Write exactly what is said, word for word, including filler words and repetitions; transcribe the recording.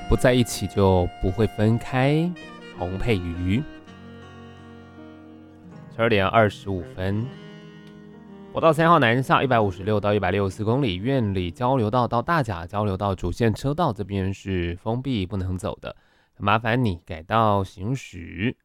不在一起就不会分开。洪佩瑜。十二点二十五分，国道三号南下一百五十六到一百六十四公里，苑里交流道到大甲交流道主线车道这边是封闭不能走的，麻烦你改道行驶。